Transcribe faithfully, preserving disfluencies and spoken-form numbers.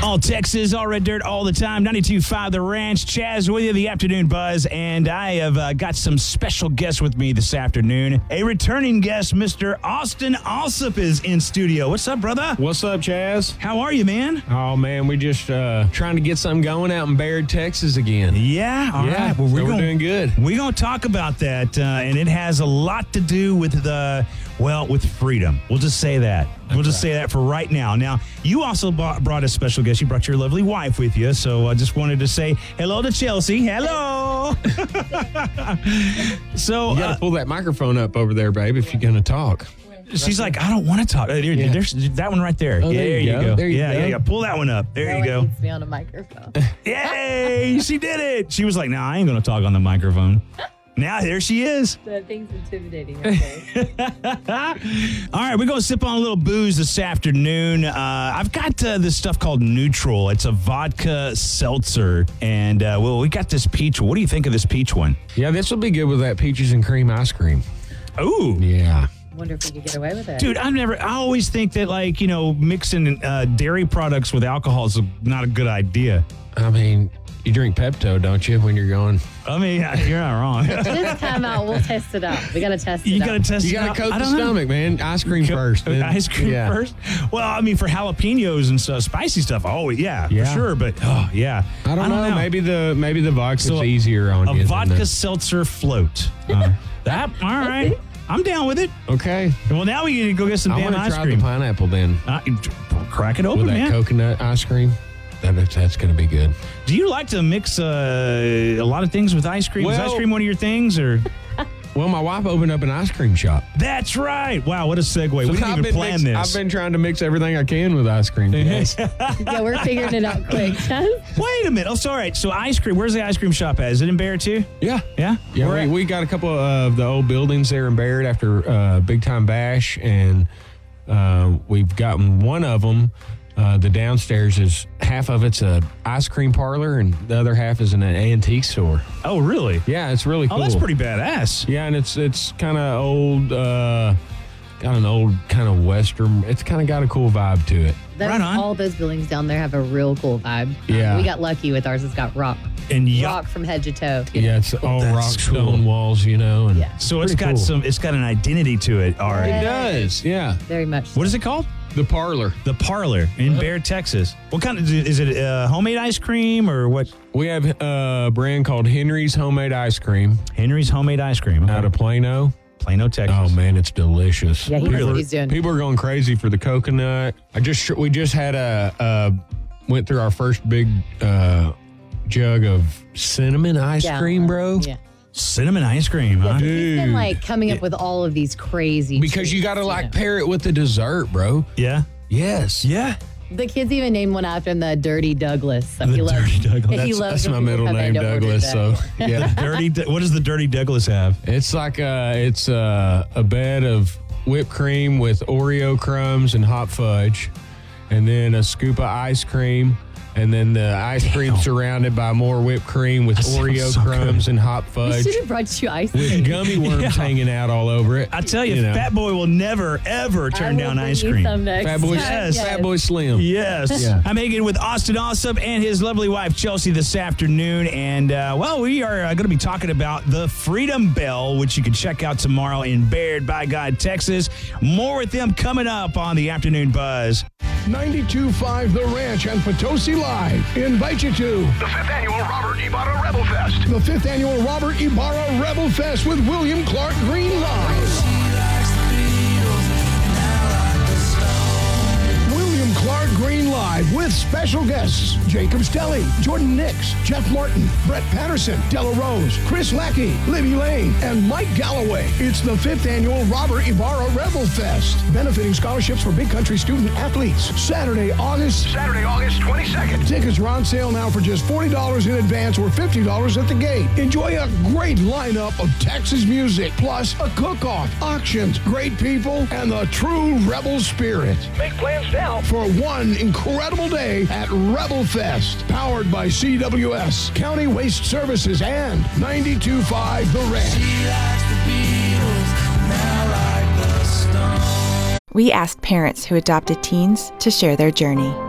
All Texas, all red dirt, all the time. ninety-two point five The Ranch. Chaz with you, the afternoon buzz. And I have uh, got some special guests with me this afternoon. A returning guest, Mister Austin Alsop, is in studio. What's up, brother? What's up, Chaz? How are you, man? Oh, man, we just uh, trying to get something going out in Baird, Texas again. Yeah? All yeah, right. Well, we're, so we're gonna, doing good. We're going to talk about that, uh, and it has a lot to do with the, well, with freedom. We'll just say that. We'll just say that for right now. Now, you also bought, brought a special guest. You brought your lovely wife with you, so I just wanted to say hello to Chelsea. Hello. so You got to uh, pull that microphone up over there, babe, if you're going to talk. she's like, I don't want to talk. There, Yeah. There's that one right there. Oh, yeah, there you go. There you yeah, go. yeah, yeah. Pull that one up. There no you one go. needs me on a microphone. Yay! She did it. She was like, no, I ain't going to talk on the microphone. Now, there she is. That thing's intimidating. Okay. All right, we're going to sip on a little booze this afternoon. Uh, I've got uh, this stuff called Neutral. It's a vodka seltzer. And, uh, well, we got this peach. What do you think of this peach one? Yeah, this will be good with that peaches and cream ice cream. Ooh. Yeah. Wonder if we could get away with it. Dude, I've never, I always think that, like, you know, mixing uh, dairy products with alcohol is not a good idea. I mean, you drink Pepto, don't you, when you're going? I mean, you're not wrong. This time out, we'll test it out. We got to test it You out. got to test You it got out. to coat I the don't know. stomach, man. Ice cream first. then- Ice cream yeah. first? Well, I mean, for jalapenos and stuff, spicy stuff, oh, yeah, Yeah. for sure. But, oh, yeah. I don't, know. Maybe the maybe the vodka's So, easier on A you. than vodka the- seltzer float. Uh, that, all right. I'm down with it. Okay. Well, now we need to go get some I damn want to ice try cream. the pineapple then Uh, crack it open, with that man. coconut ice cream. That, that's going to be good. Do you like to mix uh, a lot of things with ice cream? Is Well- ice cream one of your things, or? Well, my wife opened up an ice cream shop. That's right. Wow, what a segue. we didn't I've even been plan mix- this. I've been trying to mix everything I can with ice cream. Yes. Yeah, we're figuring it out quick. Wait a minute. Oh, sorry. So ice cream. Where's the ice cream shop at? Is it in Bear too? yeah. Yeah. Yeah, Where we, at? we got a couple of the old buildings there in Baird after uh, Big Time Bash, and uh, we've gotten one of them. Uh, the downstairs is half of it's a ice cream parlor, and the other half is an antique store. Oh, really? Yeah, it's really cool. Oh, that's pretty badass. Yeah, and it's it's kind of old, uh, got an old kind of western. It's kind of got a cool vibe to it. Those, Right on. all those buildings down there have a real cool vibe. Um, Yeah. we got lucky with ours. It's got rock. And yup. Rock from head to toe. you know. Yeah, it's all That's rock cool. stone walls, you know. And Yeah. So it's pretty got cool. some. It's got an identity to it. All right. It Yeah. does, yeah. Very much. What is it called? The parlor. The Parlor in Bear, Texas. What kind of is it? Uh, homemade ice cream or what? We have a brand called Henry's Homemade Ice Cream Henry's Homemade Ice Cream. Okay. out of Plano. Plano, Texas. Oh man, it's delicious. Yeah, he knows people, what are- he's doing. people are going crazy for the coconut. I just we just had a uh, went through our first big uh, jug of cinnamon ice Yeah. cream, bro. Yeah. Cinnamon ice cream, Yeah, huh? he's been Dude. like coming up with all of these crazy. Because you treats, got to like know. pair it with the dessert, bro. Yeah. Yes. Yeah. The kids even named one after him, the Dirty Douglas. So The he loves, Dirty Douglas. he That's, loves that's when my people middle come in name, to order Douglas. So that. yeah, Dirty. What does the Dirty Douglas have? it's like a it's a, a bed of whipped cream with Oreo crumbs and hot fudge, and then a scoop of ice cream. And then the ice cream Damn. surrounded by more whipped cream with That sounds Oreo so crumbs good. and hot We fudge should have brought you ice cream. with gummy worms Yeah. hanging out all over it. I tell you, know. Fat Boy will never ever I turn will down bring ice you cream. Some next Fat Boy, time. Yes. Fat Boy Slim. Yes. Yeah. I'm hanging with Austin Alsop and his lovely wife, Chelsea, this afternoon. And, uh, well, we are uh, going to be talking about the Freedom Bell, which you can check out tomorrow in Baird, by God, Texas. More with them coming up on the Afternoon Buzz. ninety-two point five The Ranch and Potosi Live invite you to The fifth annual Robert Ibarra Rebel Fest. the fifth annual Robert Ibarra Rebel Fest with William Clark Green Live. William Clark Green Live with special guests Jacob Stelly, Jordan Nix, Jeff Martin, Brett Patterson, Della Rose, Chris Lackey, Libby Lane, and Mike Galloway. It's the fifth annual Robert Ibarra Rebel Fest, benefiting scholarships for Big Country student athletes. Saturday, August. Saturday, August twenty-second. Tickets are on sale now for just forty dollars in advance or fifty dollars at the gate. Enjoy a great lineup of Texas music, plus a cook-off, auctions, great people, and the true rebel spirit. Make plans now. For one incredible day at Rebel Fest, powered by C W S, County Waste Services, and ninety-two point five The Ranch. We asked parents who adopted teens to share their journey.